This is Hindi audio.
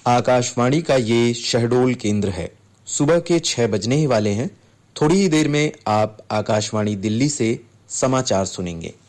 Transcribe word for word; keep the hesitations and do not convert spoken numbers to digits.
आकाशवाणी का ये शहडोल केंद्र है। सुबह के छह बजने ही वाले हैं। थोड़ी ही देर में आप आकाशवाणी दिल्ली से समाचार सुनेंगे।